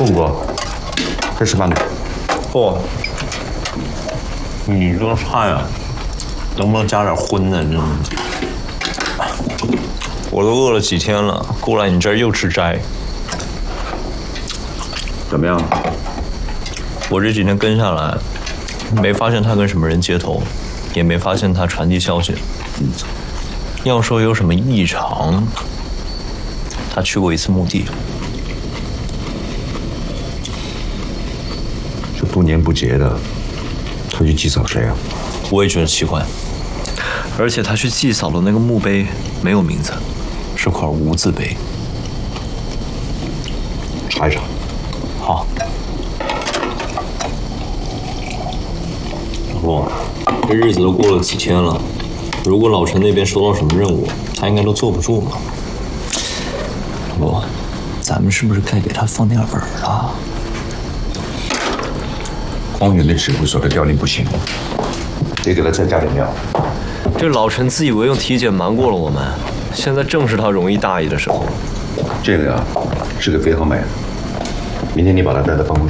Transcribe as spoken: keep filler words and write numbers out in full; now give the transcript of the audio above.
不哥，该吃饭了。 嚯、你这个菜啊，能不能加点荤的？你知道吗？我都饿了几天了，过来你这儿又吃斋。 怎么样？ 我这几天跟下来，没发现他跟什么人接头，也没发现他传递消息。嗯，要说有什么异常，他去过一次墓地。 这不年不节的，他去祭扫谁啊？ 我也觉得奇怪，而且他去祭扫的那个墓碑没有名字，是块无字碑。 查一查。 好。老罗，这日子都过了几天了，如果老陈那边收到什么任务，他应该都坐不住了。老罗，咱们是不是该给他放点饵了？ 光远的指挥所的调令不行，得给他再加点料。 这老陈自以为用体检瞒过了我们，现在正是他容易大意的时候。 这个呀，是个非常买的。明天你把他带到办公室。